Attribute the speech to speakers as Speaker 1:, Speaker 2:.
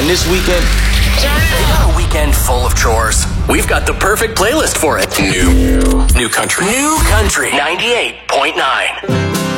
Speaker 1: And this weekend,
Speaker 2: you got a weekend full of chores. We've got the perfect playlist for it. New country. New country 98.9.